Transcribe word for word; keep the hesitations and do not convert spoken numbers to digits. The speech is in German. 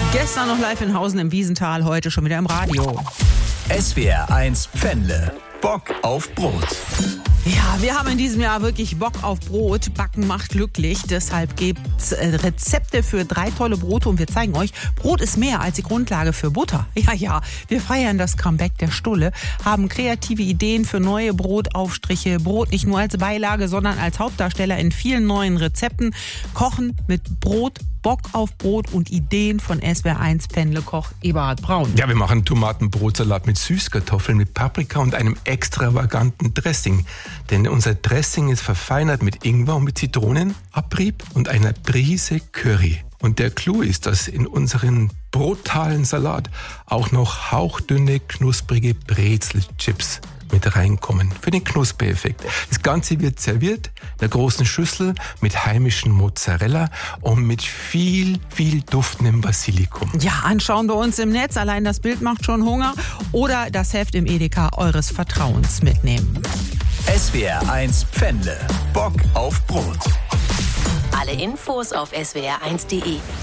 Gestern noch live in Hausen im Wiesental, heute schon wieder im Radio. S W R eins Pfändle. Bock auf Brot. Ja, wir haben in diesem Jahr wirklich Bock auf Brot. Backen macht glücklich. Deshalb gibt's äh, Rezepte für drei tolle Brote und wir zeigen euch, Brot ist mehr als die Grundlage für Butter. Ja, ja, wir feiern das Comeback der Stulle, haben kreative Ideen für neue Brotaufstriche. Brot nicht nur als Beilage, sondern als Hauptdarsteller in vielen neuen Rezepten. Kochen mit Brot, Bock auf Brot und Ideen von S W R eins Pfändle-Koch Eberhard Braun. Ja, wir machen Tomatenbrotsalat mit Süßkartoffeln, mit Paprika und einem extravaganten Dressing. Denn unser Dressing ist verfeinert mit Ingwer und mit Zitronenabrieb und einer Prise Curry. Und der Clou ist, dass in unseren brutalen Salat auch noch hauchdünne, knusprige Brezelchips mit reinkommen. Für den Knuspereffekt. Das Ganze wird serviert in einer großen Schüssel mit heimischem Mozzarella und mit viel, viel duftendem Basilikum. Ja, anschauen wir uns im Netz. Allein das Bild macht schon Hunger. Oder das Heft im Edeka eures Vertrauens mitnehmen. S W R eins Pfändle. Bock auf Brot. Alle Infos auf S W R eins punkt de.